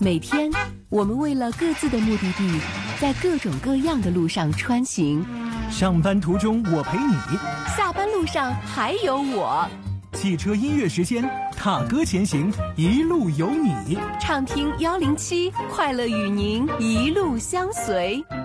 每天，我们为了各自的目的地，在各种各样的路上穿行。 上班途中我陪你， 下班路上还有我。 汽车音乐时间，踏歌前行，一路有你。 畅听107，快乐与您一路相随。